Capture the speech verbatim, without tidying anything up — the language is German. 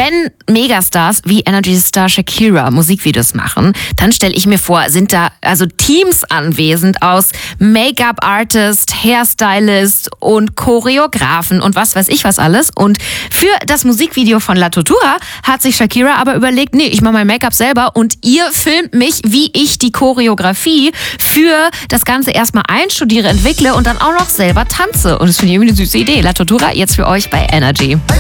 Wenn Megastars wie Energy Star Shakira Musikvideos machen, dann stelle ich mir vor, sind da also Teams anwesend aus Make-up-Artist, Hairstylist und Choreografen und was weiß ich was alles. Und für das Musikvideo von La Tortura hat sich Shakira aber überlegt, nee, ich mache mein Make-up selber und ihr filmt mich, wie ich die Choreografie für das Ganze erstmal einstudiere, entwickle und dann auch noch selber tanze. Und das finde ich irgendwie eine süße Idee. La Tortura jetzt für euch bei Energy.